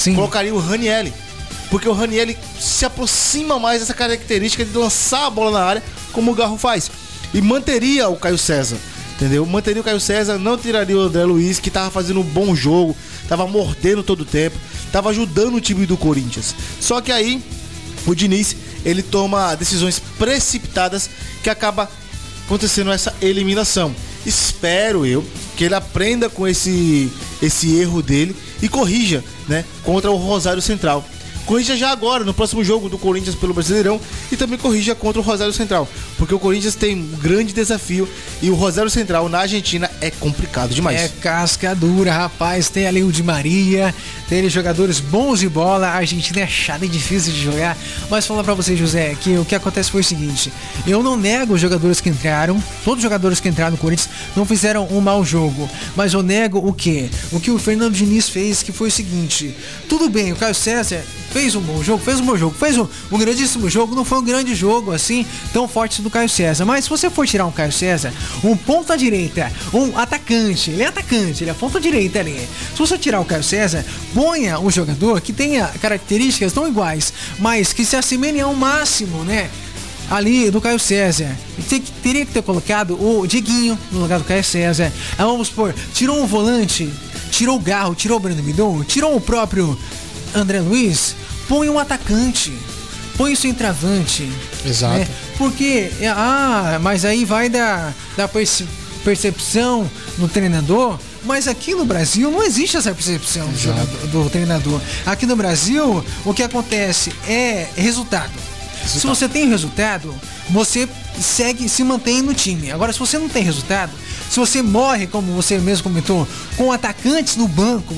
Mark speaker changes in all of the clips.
Speaker 1: colocaria o Ranieri. Porque o Ranieri se aproxima mais dessa característica de lançar a bola na área, como o Garro faz. E manteria o Caio César, entendeu? Manteria o Caio César, não tiraria o André Luiz, que tava fazendo um bom jogo, tava mordendo todo o tempo, tava ajudando o time do Corinthians. Só que aí, o Diniz, ele toma decisões precipitadas que acaba acontecendo essa eliminação. Espero eu que ele aprenda com esse erro dele e corrija, né, contra o Rosário Central. Corrija já agora, no próximo jogo do Corinthians pelo Brasileirão, e também corrija contra o Rosário Central, porque o Corinthians tem um grande desafio e o Rosário Central na Argentina é complicado demais.
Speaker 2: É casca dura, rapaz. Tem ali o Di Maria, tem ali jogadores bons de bola. A Argentina é chata e difícil de jogar. Mas falar pra você, José, que o que acontece foi o seguinte: eu não nego os jogadores que entraram, todos os jogadores que entraram no Corinthians não fizeram um mau jogo, mas eu nego o quê? O que o Fernando Diniz fez, que foi o seguinte: tudo bem, o Caio César fez um bom jogo, fez um grandíssimo jogo, não foi um grande jogo assim, tão forte do Caio César, mas se você for tirar um Caio César, um ponta direita, um atacante, ele é ponta direita ali, se você tirar o Caio César, ponha um jogador que tenha características não iguais, mas que se assemelhem ao máximo, né, ali do Caio César. Teria que ter colocado o Dieguinho no lugar do Caio César. Vamos supor, tirou um volante, tirou o Garro, tirou o Breno Midon, tirou o próprio André Luiz, põe um atacante, põe o centroavante.
Speaker 1: Exato.
Speaker 2: Né? Porque, mas aí vai da percepção no treinador, mas aqui no Brasil não existe essa percepção do treinador. Aqui no Brasil, o que acontece é resultado. Se você tem resultado, você se mantém no time. Agora, se você não tem resultado, se você morre, como você mesmo comentou, com atacantes no banco,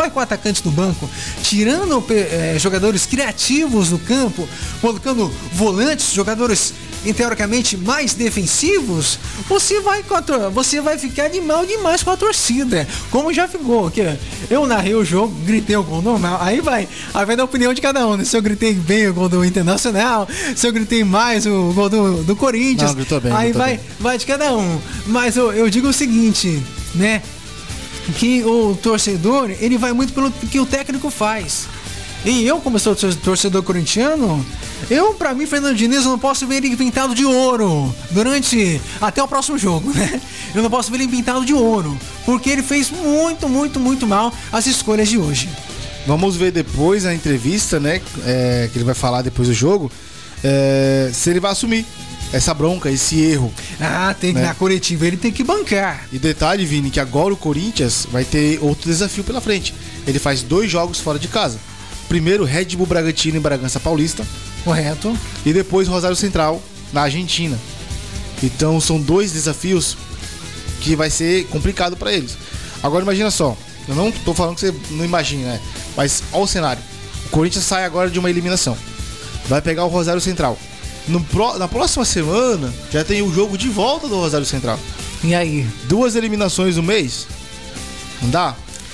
Speaker 2: tirando jogadores criativos no campo, colocando volantes, jogadores teoricamente mais defensivos, você vai ficar de mal demais com a torcida, como já ficou. Eu narrei o jogo, gritei o gol normal, aí vai da opinião de cada um, né? Se eu gritei bem o gol do Internacional, se eu gritei mais o gol do Corinthians, não, gritou bem, aí vai de cada um. Mas eu digo o seguinte, né, que o torcedor, ele vai muito pelo que o técnico faz. E eu, como sou torcedor corintiano, pra mim, Fernando Diniz, eu não posso ver ele pintado de ouro até o próximo jogo, né? Eu não posso ver ele pintado de ouro, porque ele fez muito, muito, muito mal as escolhas de hoje.
Speaker 1: Vamos ver depois a entrevista, né? Que ele vai falar depois do jogo, se ele vai assumir essa bronca, esse erro.
Speaker 2: Tem que, né? Na coletiva ele tem que bancar.
Speaker 1: E detalhe, Vini, que agora o Corinthians vai ter outro desafio pela frente. Ele faz 2 jogos fora de casa. Primeiro, Red Bull Bragantino em Bragança Paulista.
Speaker 2: Correto.
Speaker 1: E depois Rosário Central, na Argentina. Então são 2 desafios que vai ser complicado para eles. Agora imagina só, eu não tô falando que você não imagina, né? Mas olha o cenário. O Corinthians sai agora de uma eliminação. Vai pegar o Rosário Central. Na próxima semana já tem o jogo de volta do Rosário Central.
Speaker 2: E aí?
Speaker 1: 2 eliminações no mês? Não dá?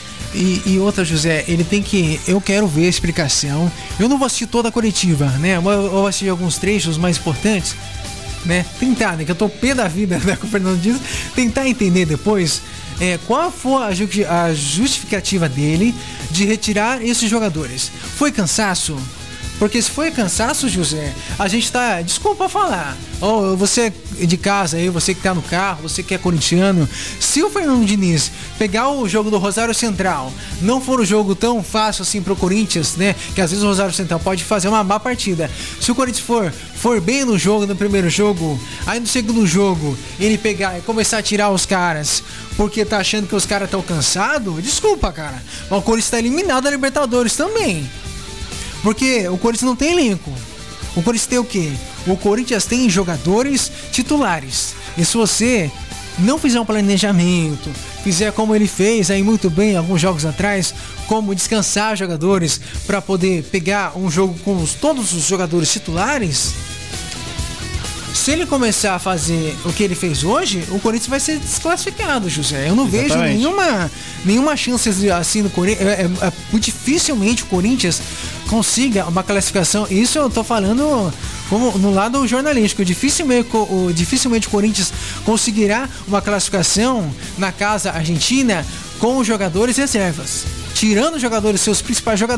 Speaker 2: E outra, José, eu quero ver a explicação. Eu não vou assistir toda a coletiva, né? Eu vou assistir alguns trechos mais importantes, né? Tentar, né? Que eu tô pé da vida, né? Com o Fernando Diniz. Tentar entender depois qual foi a justificativa dele de retirar esses jogadores. Foi cansaço? Porque se foi cansaço, José, a gente tá... Desculpa falar. Você de casa aí, você que tá no carro, você que é corintiano, se o Fernando Diniz pegar o jogo do Rosário Central, não for um jogo tão fácil assim pro Corinthians, né? Que às vezes o Rosário Central pode fazer uma má partida. Se o Corinthians for bem no jogo, no primeiro jogo, aí no segundo jogo, ele pegar e começar a tirar os caras porque tá achando que os caras estão cansados, desculpa, cara. Mas o Corinthians tá eliminado da Libertadores também. Porque o Corinthians não tem elenco. O Corinthians tem o quê? O Corinthians tem jogadores titulares. E se você não fizer um planejamento, fizer como ele fez aí muito bem alguns jogos atrás, como descansar jogadores para poder pegar um jogo com todos os jogadores titulares, se ele começar a fazer o que ele fez hoje, o Corinthians vai ser desclassificado, José. Eu não vejo nenhuma chance assim no Corinthians. Muito dificilmente o Corinthians consiga uma classificação. Isso eu tô falando como no lado jornalístico. Dificilmente o Corinthians conseguirá uma classificação na casa argentina com os jogadores reservas. Tirando os jogadores, seus principais jogadores.